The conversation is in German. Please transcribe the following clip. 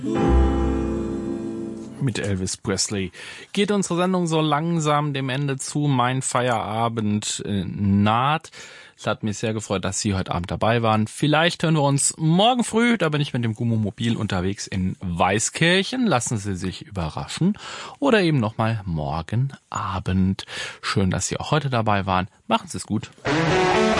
Mit Elvis Presley geht unsere Sendung so langsam dem Ende zu. Mein Feierabend naht. Es hat mich sehr gefreut, dass Sie heute Abend dabei waren. Vielleicht hören wir uns morgen früh. Da bin ich mit dem Gummomobil unterwegs in Weißkirchen. Lassen Sie sich überraschen. Oder eben nochmal morgen Abend. Schön, dass Sie auch heute dabei waren. Machen Sie es gut.